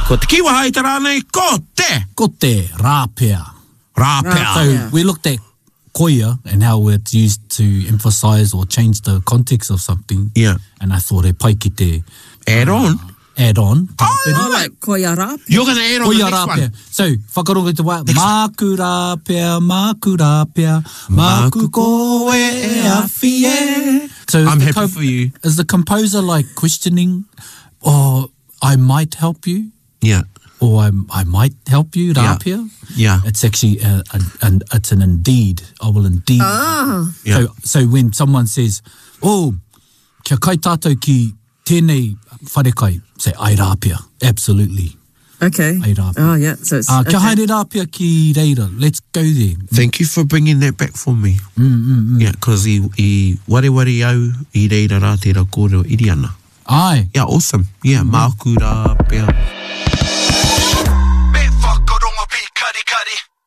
Ko te kiwa hai te rānei, ko te. Ko te rāpea. Rāpea. So we looked at koia and how it's used to emphasize or change the context of something. Yeah. And I thought pai ki te Add on. add on. Oh, like koia rāpea. You're going to add on the Koia next rāpea. one. So, whakarongo te wā, māku rāpea, māku koe e awhie. So I'm happy for you. Is the composer like questioning, oh, I might help you? Yeah. Or I might help you, rāpea? Yeah. It's actually, it's an indeed. I will indeed. Yeah. So when someone says, oh, kia kai tātou ki tēnei wharekai, say, ai rāpea. Absolutely. Okay. Ai rāpea. Oh, yeah. So it's... Kia haere rāpea ki reira. Let's go there. Thank you for bringing that back for me. Yeah, because I wareware au I reira rā tērā kōrero iri ana. Ai. Yeah, awesome. Yeah, māku rāpea. Me whakarongo pi kari kari.